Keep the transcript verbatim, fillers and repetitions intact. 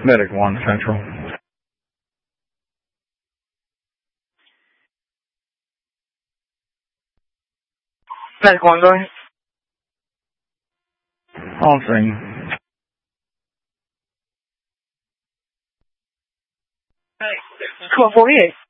Medic one Central. Medic one, go ahead. On scene. twelve forty-eight.